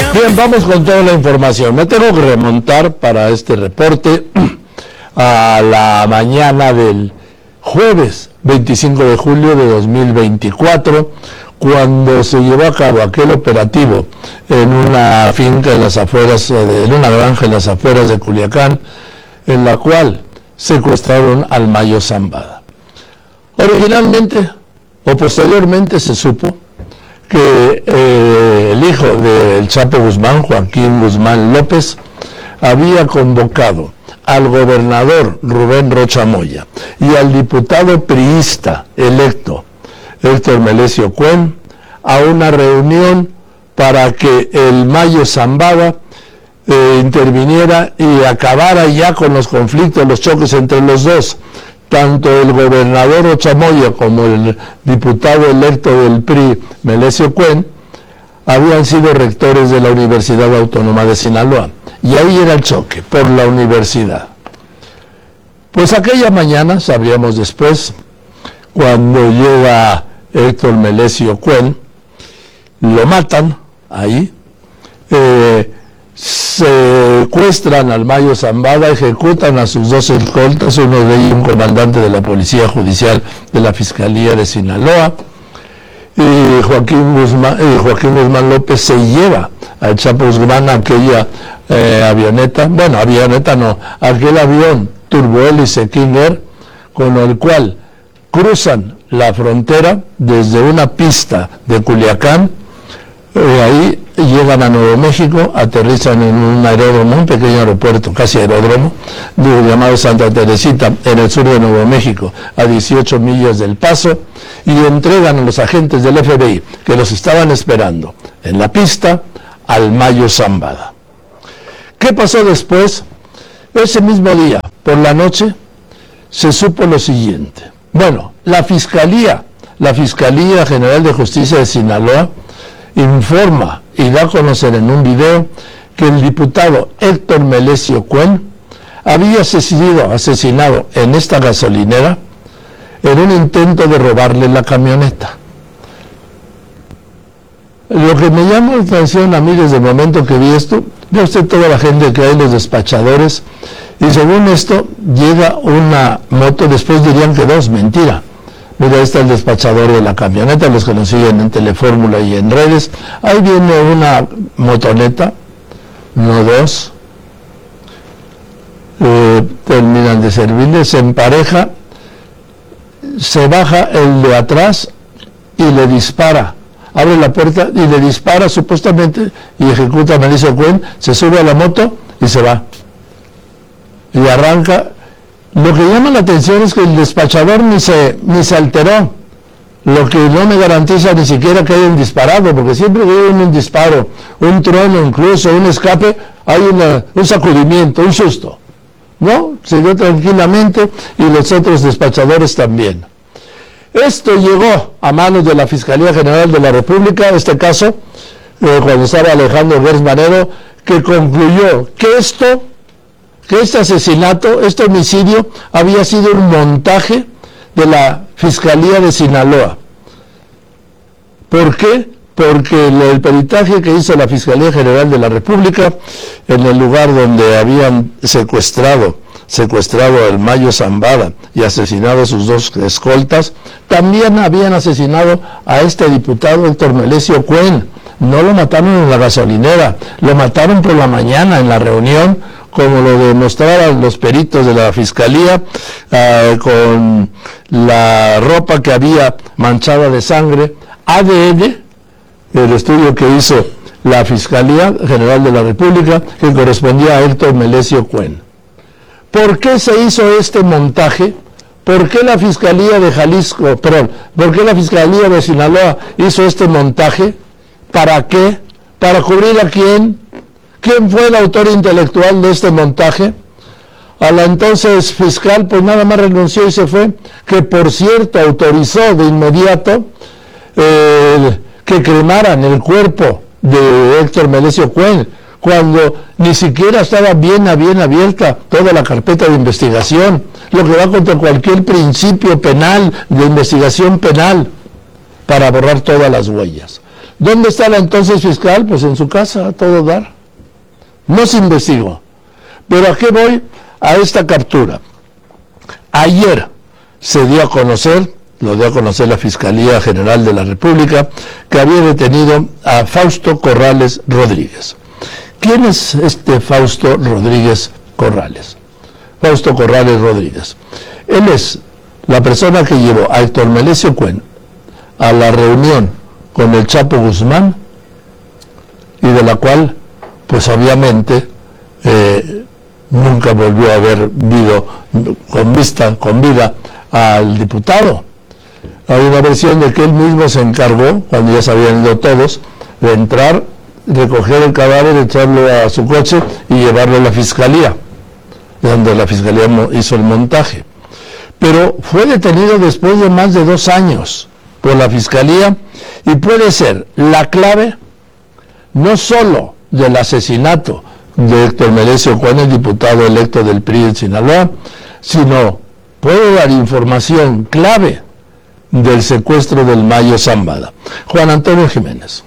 Bien, vamos con toda la información. Me tengo que remontar para este reporte a la mañana del jueves 25 de julio de 2024, cuando se llevó a cabo aquel operativo en una finca en las afueras, en una granja en las afueras de Culiacán, en la cual secuestraron al Mayo Zambada. Originalmente o posteriormente se supo que el hijo del Chapo Guzmán, Joaquín Guzmán López, había convocado al gobernador Rubén Rocha Moya y al diputado priista electo Héctor Melesio Cuen a una reunión para que el Mayo Zambada interviniera y acabara ya con los conflictos, los choques entre los dos. Tanto el gobernador Rocha Moya como el diputado electo del PRI, Melesio Cuen, habían sido rectores de la Universidad Autónoma de Sinaloa. Y ahí era el choque, por la universidad. Pues aquella mañana, sabríamos después, cuando llega Héctor Melesio Cuen, lo matan ahí, secuestran al Mayo Zambada, ejecutan a sus dos escoltas, uno de ellos un comandante de la Policía Judicial de la Fiscalía de Sinaloa, y Joaquín Guzmán López se lleva al Chapo Guzmán aquella aquel avión turbohélice King Air, con el cual cruzan la frontera desde una pista de Culiacán, ahí llegan a Nuevo México, aterrizan en un aeródromo, un pequeño aeropuerto, casi aeródromo, llamado Santa Teresita, en el sur de Nuevo México, a 18 millas del Paso, y entregan a los agentes del FBI, que los estaban esperando en la pista, al Mayo Zambada. ¿Qué pasó después? Ese mismo día, por la noche, se supo lo siguiente. Bueno, la Fiscalía General de Justicia de Sinaloa informa y da a conocer en un video que el diputado Héctor Melesio Cuen había sido asesinado en esta gasolinera en un intento de robarle la camioneta. Lo que me llamó la atención a mí desde el momento que vi esto, ve usted toda la gente que hay en los despachadores, y según esto llega una moto, después dirían que dos, mentira. Mira, ahí está el despachador de la camioneta, los que nos siguen en Telefórmula y en redes. Ahí viene una motoneta, no dos, terminan de servirle, se empareja, se baja el de atrás y le dispara. Abre la puerta y le dispara supuestamente y ejecuta a Melesio Cuen, se sube a la moto y se va. Y arranca. Lo que llama la atención es que el despachador ni se alteró, lo que no me garantiza ni siquiera que hayan disparado, porque siempre que hay un disparo, un trueno incluso, un escape, hay un sacudimiento, un susto. No, se dio tranquilamente y los otros despachadores también. Esto llegó a manos de la Fiscalía General de la República, este caso, cuando estaba Alejandro Gertz Manero, que concluyó que este asesinato, este homicidio, había sido un montaje de la Fiscalía de Sinaloa. ¿Por qué? Porque el peritaje que hizo la Fiscalía General de la República en el lugar donde habían secuestrado al Mayo Zambada y asesinado a sus dos escoltas, también habían asesinado a este diputado Héctor Melesio Cuen. No lo mataron en la gasolinera, lo mataron por la mañana en la reunión, como lo demostraron los peritos de la Fiscalía, con la ropa que había manchada de sangre, ADN, el estudio que hizo la Fiscalía General de la República, que correspondía a Héctor Melesio Cuen. ¿Por qué se hizo este montaje? ¿Por qué la Fiscalía ¿por qué la Fiscalía de Sinaloa hizo este montaje? ¿Para qué? ¿Para cubrir a quién? ¿Quién fue el autor intelectual de este montaje? A la entonces fiscal, pues nada más renunció y se fue, que por cierto autorizó de inmediato que cremaran el cuerpo de Héctor Melesio Cuen, cuando ni siquiera estaba bien abierta toda la carpeta de investigación, lo que va contra cualquier principio penal, de investigación penal, para borrar todas las huellas. ¿Dónde está la entonces fiscal? Pues en su casa, a todo dar. No se investigó. Pero ¿a qué voy? A esta captura. Ayer se dio a conocer, lo dio a conocer la Fiscalía General de la República, que había detenido a Fausto Corrales Rodríguez. ¿Quién es este Fausto Rodríguez Corrales? Fausto Corrales Rodríguez. Él es la persona que llevó a Héctor Melesio Cuen a la reunión con el Chapo Guzmán y de la cual, pues obviamente, nunca volvió a haber visto con vida al diputado. Hay una versión de que él mismo se encargó, cuando ya se habían ido todos, de entrar, recoger el cadáver, echarlo a su coche y llevarlo a la fiscalía, donde la fiscalía hizo el montaje. Pero fue detenido después de más de 2 años por la fiscalía y puede ser la clave no solo del asesinato de Héctor Melesio Cuen, el diputado electo del PRI en Sinaloa, sino puede dar información clave del secuestro del Mayo Zambada. Juan Antonio Jiménez.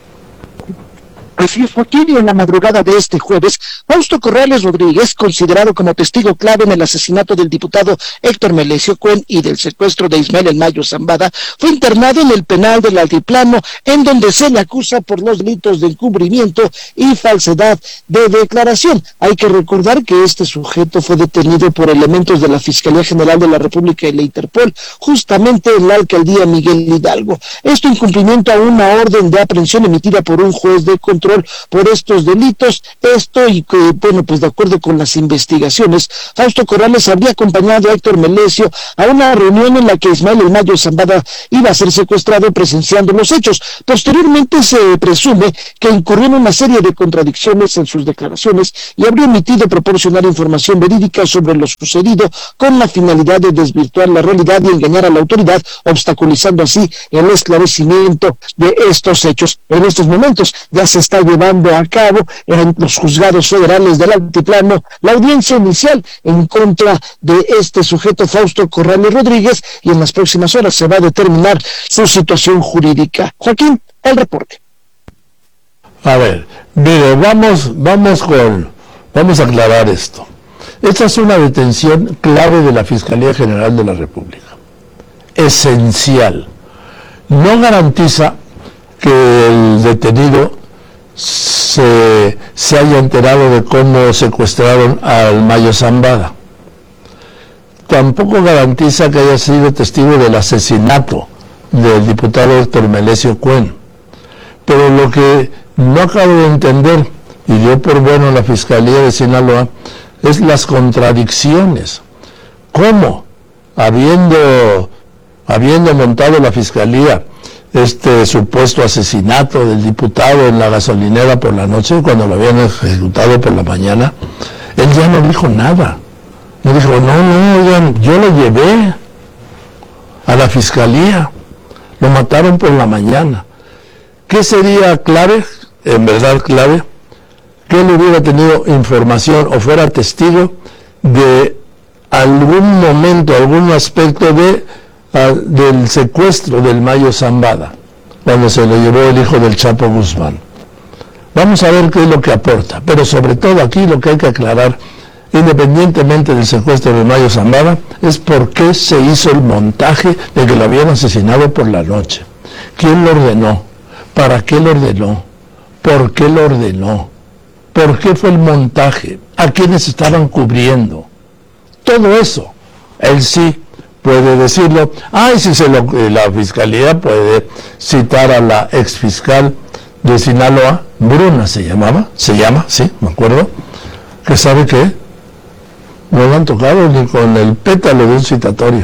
Así es, Joaquín, y en la madrugada de este jueves, Fausto Corrales Rodríguez, considerado como testigo clave en el asesinato del diputado Héctor Melesio Cuen y del secuestro de Ismael El Mayo Zambada, fue internado en el penal del Altiplano, en donde se le acusa por los delitos de encubrimiento y falsedad de declaración. Hay que recordar que este sujeto fue detenido por elementos de la Fiscalía General de la República y la Interpol, justamente en la alcaldía Miguel Hidalgo. Esto en cumplimiento a una orden de aprehensión emitida por un juez de control por estos delitos. Esto y que, bueno, pues de acuerdo con las investigaciones, Fausto Corrales habría acompañado a Héctor Melesio a una reunión en la que Ismael El Mayo Zambada iba a ser secuestrado presenciando los hechos. Posteriormente se presume que incurrió en una serie de contradicciones en sus declaraciones y habría omitido proporcionar información verídica sobre lo sucedido con la finalidad de desvirtuar la realidad y engañar a la autoridad, obstaculizando así el esclarecimiento de estos hechos. En estos momentos ya se está llevando a cabo en los juzgados federales del Altiplano la audiencia inicial en contra de este sujeto Fausto Corrales Rodríguez, y en las próximas horas se va a determinar su situación jurídica. Joaquín, el reporte. A ver, mire, vamos a aclarar esto. Esta es una detención clave de la Fiscalía General de la República. Esencial. No garantiza que el detenido se haya enterado de cómo secuestraron al Mayo Zambada. Tampoco garantiza que haya sido testigo del asesinato del diputado Héctor Melesio Cuen. Pero lo que no acabo de entender, y dio por bueno la Fiscalía de Sinaloa, es las contradicciones. ¿Cómo? Habiendo montado la Fiscalía este supuesto asesinato del diputado en la gasolinera por la noche, cuando lo habían ejecutado por la mañana, él ya no dijo nada. No dijo, no, oigan, yo lo llevé a la fiscalía, lo mataron por la mañana. ¿Qué sería clave? En verdad clave, que él hubiera tenido información o fuera testigo de algún momento, algún aspecto del secuestro del Mayo Zambada, cuando se lo llevó el hijo del Chapo Guzmán. Vamos a ver qué es lo que aporta, pero sobre todo aquí lo que hay que aclarar, independientemente del secuestro del Mayo Zambada, es por qué se hizo el montaje de que lo habían asesinado por la noche. ¿Quién lo ordenó? ¿Para qué lo ordenó? ¿Por qué lo ordenó? ¿Por qué fue el montaje? ¿A quiénes estaban cubriendo? Todo eso, él sí puede decirlo. Y si la Fiscalía puede citar a la exfiscal de Sinaloa, Bruna se llama, sí, me acuerdo, que sabe que no lo han tocado ni con el pétalo de un citatorio.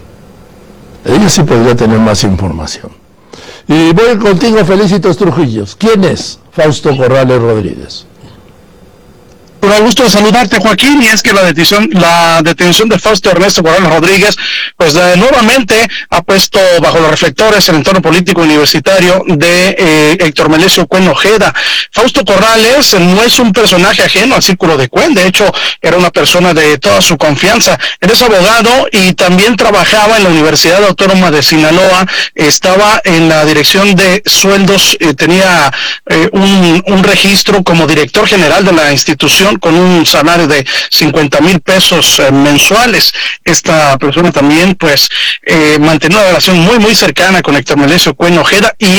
Ella sí podría tener más información. Y voy contigo, Felicitos Trujillos. ¿Quién es Fausto Corrales Rodríguez? Un gusto de saludarte, Joaquín, y es que la detención de Fausto Ernesto Corrales Rodríguez, pues nuevamente ha puesto bajo los reflectores el entorno político universitario de Héctor Melesio Cuen Ojeda. Fausto Corrales no es un personaje ajeno al círculo de Cuen, de hecho era una persona de toda su confianza. Él es abogado y también trabajaba en la Universidad Autónoma de Sinaloa, estaba en la dirección de sueldos, tenía un registro como director general de la institución con un salario de 50,000 pesos mensuales. Esta persona también pues mantenía una relación muy cercana con Héctor Melesio Cuen Ojeda, y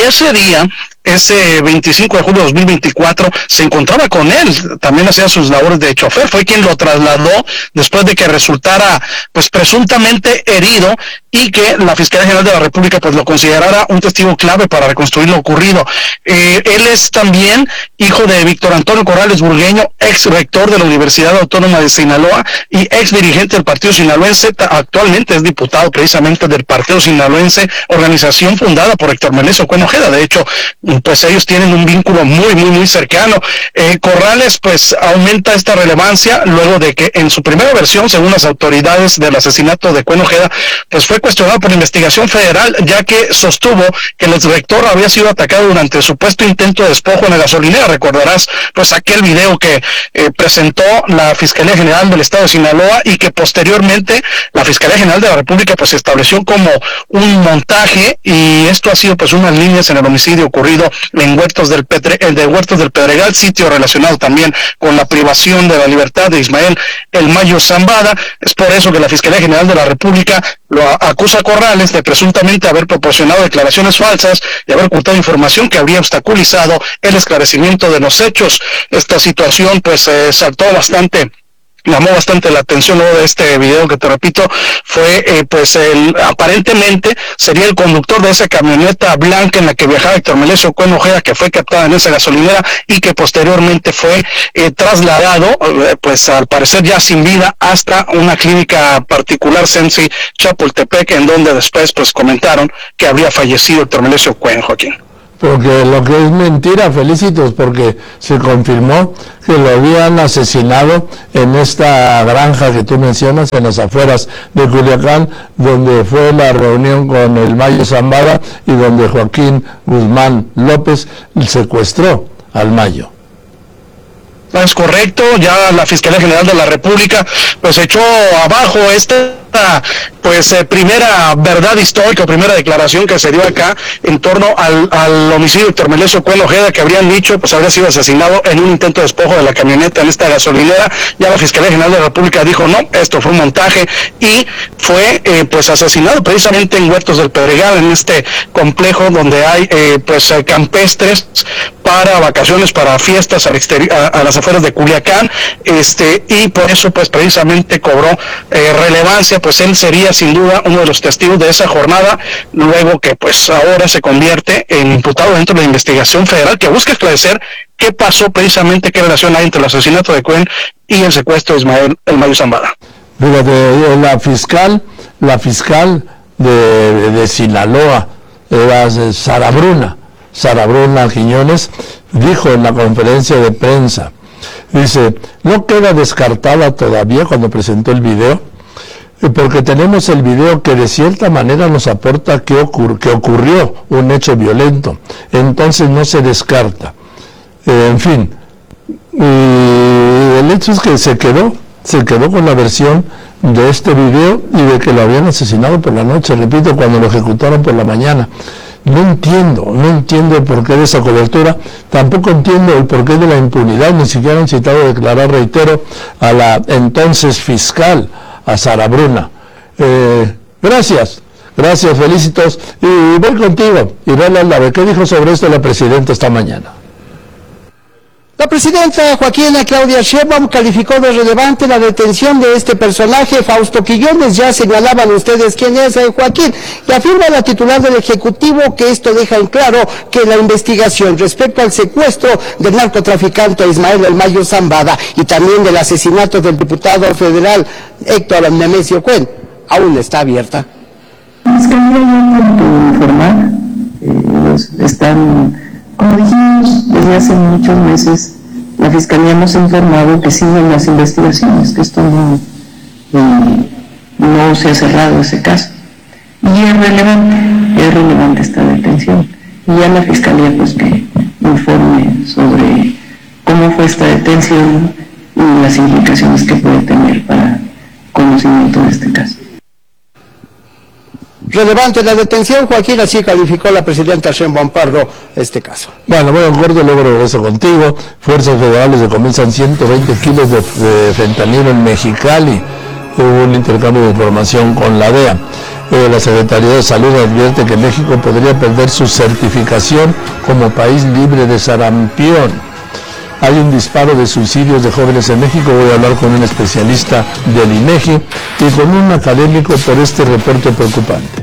ese 25 de julio de 2024 se encontraba con él, también hacía sus labores de chofer, fue quien lo trasladó después de que resultara pues presuntamente herido, y que la Fiscalía General de la República pues lo considerara un testigo clave para reconstruir lo ocurrido. Él es también hijo de Víctor Antonio Corrales Burgueño, ex rector de la Universidad Autónoma de Sinaloa y ex dirigente del Partido Sinaloense. Actualmente es diputado precisamente del Partido Sinaloense, organización fundada por Héctor Melesio Cuen Ojeda. De hecho, pues ellos tienen un vínculo muy cercano. Corrales pues aumenta esta relevancia luego de que en su primera versión, según las autoridades del asesinato de Cuen Ojeda, pues fue cuestionado por la investigación federal, ya que sostuvo que el exrector había sido atacado durante el supuesto intento de despojo en la gasolinera. Recordarás pues aquel video que presentó la Fiscalía General del Estado de Sinaloa, y que posteriormente la Fiscalía General de la República pues estableció como un montaje, y esto ha sido pues unas líneas en el homicidio ocurrido en Huertos del Pedregal, sitio relacionado también con la privación de la libertad de Ismael El Mayo Zambada. Es por eso que la Fiscalía General de la República lo acusa a Corrales de presuntamente haber proporcionado declaraciones falsas y haber ocultado información que habría obstaculizado el esclarecimiento de los hechos. Esta situación pues llamó bastante la atención luego de este video que te repito, fue aparentemente sería el conductor de esa camioneta blanca en la que viajaba Héctor Melesio Cuen Ojeda, que fue captada en esa gasolinera y que posteriormente fue trasladado, pues al parecer ya sin vida, hasta una clínica particular, Sensi Chapultepec, en donde después pues comentaron que habría fallecido Héctor Melesio Cuen, Joaquín. Porque lo que es mentira, Felicitos, porque se confirmó que lo habían asesinado en esta granja que tú mencionas, en las afueras de Culiacán, donde fue la reunión con el Mayo Zambada y donde Joaquín Guzmán López secuestró al Mayo. Es correcto, ya la Fiscalía General de la República pues echó abajo esta primera verdad histórica, primera declaración que se dio acá en torno al homicidio de Héctor Melesio Cuen Ojeda, que habrían dicho pues habría sido asesinado en un intento de despojo de la camioneta en esta gasolinera. Ya la Fiscalía General de la República dijo no, esto fue un montaje, y fue pues asesinado precisamente en Huertos del Pedregal, en este complejo donde hay campestres para vacaciones, para fiestas a las afueras de Culiacán, y por eso pues precisamente cobró relevancia, pues él sería sin duda uno de los testigos de esa jornada, luego que pues ahora se convierte en imputado dentro de la investigación federal que busca esclarecer qué pasó precisamente, qué relación hay entre el asesinato de Cuen y el secuestro de Ismael El Mayo Zambada. Fíjate, la fiscal de Sinaloa era Sara Bruna Quiñones, dijo en la conferencia de prensa, dice, no queda descartada todavía, cuando presentó el video, porque tenemos el video que de cierta manera nos aporta que ocurrió un hecho violento, entonces no se descarta. En fin, y el hecho es que se quedó con la versión de este video y de que lo habían asesinado por la noche, repito, cuando lo ejecutaron por la mañana. No entiendo el porqué de esa cobertura, tampoco entiendo el porqué de la impunidad, ni siquiera han citado a declarar, reitero, a la entonces fiscal, a Sara Bruna. Gracias, Felicitos, y voy contigo, Irene Aldave, ¿qué dijo sobre esto la presidenta esta mañana? La presidenta Joaquina Claudia Sheinbaum calificó de relevante la detención de este personaje, Fausto Quiñones. Ya señalaban ustedes quién es, Joaquín, y afirma la titular del Ejecutivo que esto deja en claro que la investigación respecto al secuestro del narcotraficante Ismael El Mayo Zambada y también del asesinato del diputado federal Héctor Melesio Cuen aún está abierta. La Fiscalía ya tanto informal están, como dijimos desde hace muchos meses, la Fiscalía nos ha informado que siguen las investigaciones, que esto no se ha cerrado ese caso. Y es relevante esta detención. Y ya la Fiscalía pues que informe sobre cómo fue esta detención y las implicaciones que puede tener para conocimiento de este caso. Relevante la detención, Joaquín, así calificó la presidenta Sheinbaum Pardo este caso. Bueno, voy a acuerdo, luego regreso contigo. Fuerzas federales decomisan 120 kilos de fentanilo en Mexicali. Hubo un intercambio de información con la DEA. La Secretaría de Salud advierte que México podría perder su certificación como país libre de sarampión. Hay un disparo de suicidios de jóvenes en México. Voy a hablar con un especialista del INEGI y con un académico por este reporte preocupante.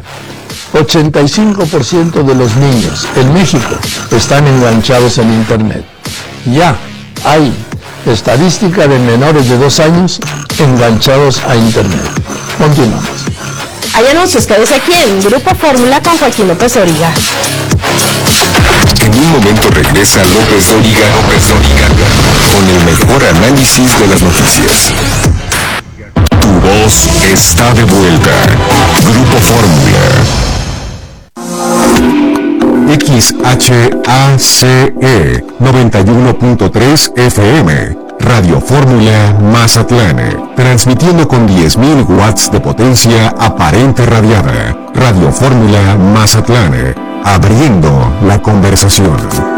85% de los niños en México están enganchados en Internet. Ya hay estadística de menores de 2 años enganchados a Internet. Continuamos. Hay anuncios que dice aquí en Grupo Fórmula con Joaquín López Dóriga. En un momento regresa López Dóriga con el mejor análisis de las noticias. Tu voz está de vuelta. Grupo Fórmula. XHACE 91.3 FM. Radio Fórmula Mazatlán, transmitiendo con 10.000 watts de potencia aparente radiada. Radio Fórmula Mazatlán, abriendo la conversación.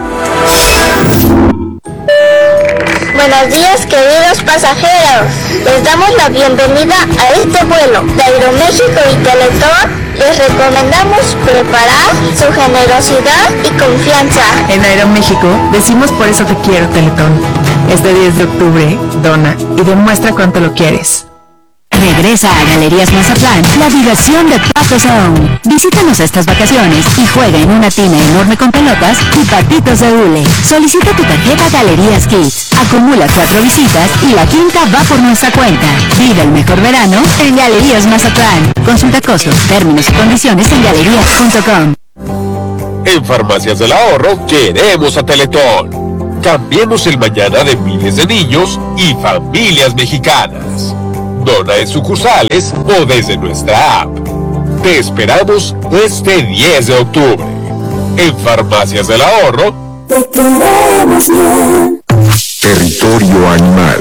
Buenos días, queridos pasajeros. Les damos la bienvenida a este vuelo de Aeroméxico y Teletón. Les recomendamos preparar su generosidad y confianza. En Aeroméxico decimos por eso te quiero, Teletón. Este 10 de octubre, dona y demuestra cuánto lo quieres. Regresa a Galerías Mazatlán, la diversión de Pato Zone. Visítanos estas vacaciones y juega en una tina enorme con pelotas y patitos de hule. Solicita tu tarjeta Galerías Kids. Acumula 4 visitas y la quinta va por nuestra cuenta. Vive el mejor verano en Galerías Mazatlán. Consulta costos, términos y condiciones en galerías.com. En Farmacias del Ahorro queremos a Teletón. Cambiemos el mañana de miles de niños y familias mexicanas. Dona en sucursales o desde nuestra app. Te esperamos este 10 de octubre. En Farmacias del Ahorro. Te queremos bien. Territorio animal.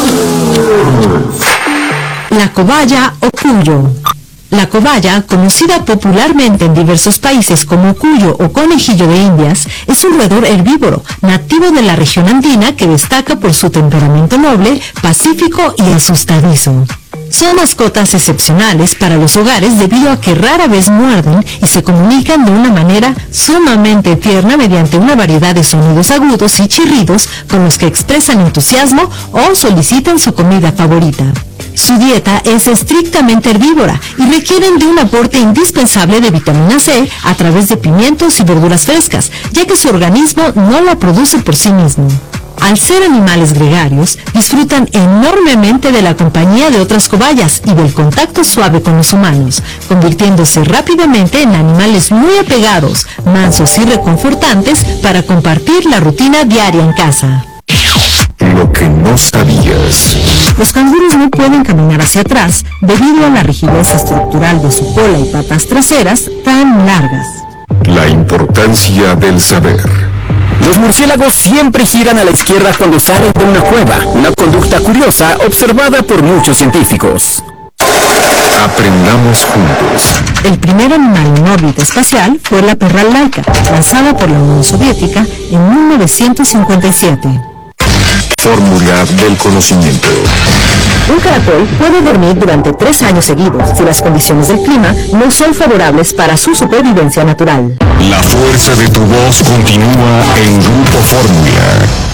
La cobaya o cuyo. La cobaya, conocida popularmente en diversos países como cuyo o conejillo de Indias, es un roedor herbívoro, nativo de la región andina que destaca por su temperamento noble, pacífico y asustadizo. Son mascotas excepcionales para los hogares debido a que rara vez muerden y se comunican de una manera sumamente tierna mediante una variedad de sonidos agudos y chirridos con los que expresan entusiasmo o solicitan su comida favorita. Su dieta es estrictamente herbívora y requieren de un aporte indispensable de vitamina C a través de pimientos y verduras frescas, ya que su organismo no la produce por sí mismo. Al ser animales gregarios, disfrutan enormemente de la compañía de otras cobayas y del contacto suave con los humanos, convirtiéndose rápidamente en animales muy apegados, mansos y reconfortantes para compartir la rutina diaria en casa. Lo que no sabías. Los canguros no pueden caminar hacia atrás debido a la rigidez estructural de su cola y patas traseras tan largas. La importancia del saber. Los murciélagos siempre giran a la izquierda cuando salen de una cueva, una conducta curiosa observada por muchos científicos. Aprendamos juntos. El primer animal en órbita espacial fue la perra Laika, lanzada por la Unión Soviética en 1957. Fórmula del conocimiento. Un caracol puede dormir durante 3 años seguidos si las condiciones del clima no son favorables para su supervivencia natural. La fuerza de tu voz continúa en Grupo Fórmula.